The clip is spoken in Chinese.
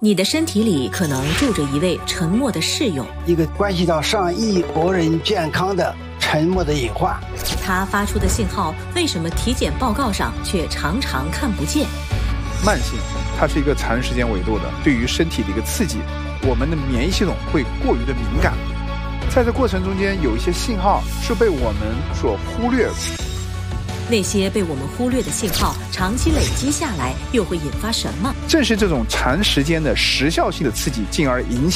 你的身体里可能住着一位沉默的室友， 一个关系到上亿国人健康的沉默的隐患。 他发出的信号为什么体检报告上却常常看不见？ 慢性，它是一个长时间维度的，对于身体的一个刺激，我们的免疫系统会过于的敏感，在这过程中间有一些信号是被我们所忽略。 那些被我们忽略的信号长期累积下来又会引发什么？ 正是这种长时间的时效性的刺激，进而影响